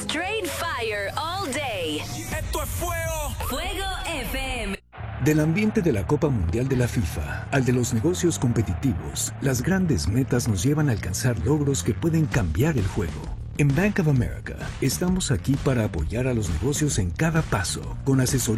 Straight fire all day. ¡Esto es fuego! Fuego FM. Del ambiente de la Copa Mundial de la FIFA al de los negocios competitivos, las grandes metas nos llevan a alcanzar logros que pueden cambiar el juego. En Bank of America estamos aquí para apoyar a los negocios en cada paso, con asesoría